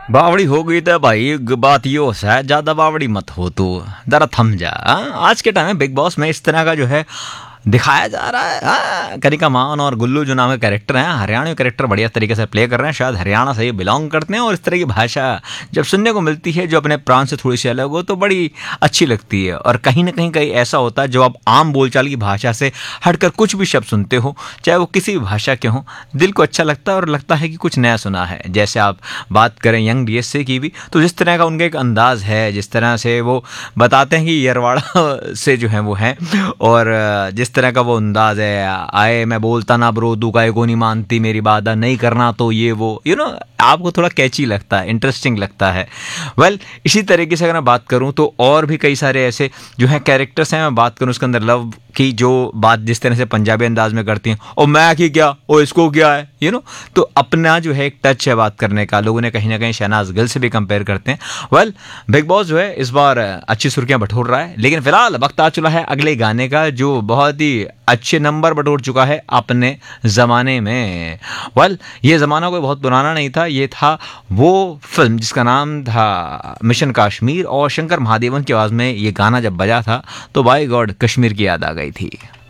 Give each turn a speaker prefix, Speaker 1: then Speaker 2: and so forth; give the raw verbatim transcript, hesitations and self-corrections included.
Speaker 1: बावड़ी हो गई तो भाई ग- बात ये हो सा है, ज्यादा बावड़ी मत हो तू, जरा थम जा। हाँ? आज के टाइम में बिग बॉस में इस तरह का जो है दिखाया जा रहा है। हाँ, कनिका मान और गुल्लू जो नाम के कैरेक्टर हैं, हरियाणवी कैरेक्टर बढ़िया तरीके से प्ले कर रहे हैं, शायद हरियाणा से ही बिलोंग करते हैं। और इस तरह की भाषा जब सुनने को मिलती है जो अपने प्रांत से थोड़ी सी अलग हो तो बड़ी अच्छी लगती है। और कहीं ना कहीं कहीं ऐसा होता है जो आप आम बोलचाल की भाषा से हटकर कुछ भी शब्द सुनते हो, चाहे वो किसी भी भाषा के हों, दिल को अच्छा लगता है और लगता है कि कुछ नया सुना है। जैसे आप बात करें यंग डीएसए की भी, तो जिस तरह का उनका एक अंदाज है, जिस तरह से वो बताते हैं कि यरवाड़ा से जो है वो हैं, और जिस तरह का वो अंदाज है, आए मैं बोलता ना ब्रो तू काहे को नहीं मानती मेरी बात, नहीं करना तो ये वो, यू नो आपको थोड़ा कैची लगता है, इंटरेस्टिंग लगता है। वेल well, इसी तरीके से अगर मैं बात करूं तो और भी कई सारे ऐसे जो हैं कैरेक्टर्स हैं। मैं बात करूं उसके अंदर लव की जो बात जिस तरह से पंजाबी अंदाज में करती हैं, ओ मैं की क्या, ओ इसको क्या है, यू नो तो अपना जो है एक टच है बात करने का। लोगों ने कहीं ना कहीं शहनाज गिल से भी कंपेयर करते हैं। वेल बिग बॉस जो है इस बार अच्छी सुर्खियां बटोर रहा है, लेकिन फिलहाल वक्त आ चुका है अगले गाने का जो बहुत ही अच्छे नंबर बटोर चुका है अपने ज़माने में। वेल ये ज़माना कोई बहुत पुराना नहीं था, ये था वो फिल्म जिसका नाम था मिशन कश्मीर, और शंकर महादेवन की आवाज़ में ये गाना जब बजा था तो बाय गॉड कश्मीर की याद आ गई थी।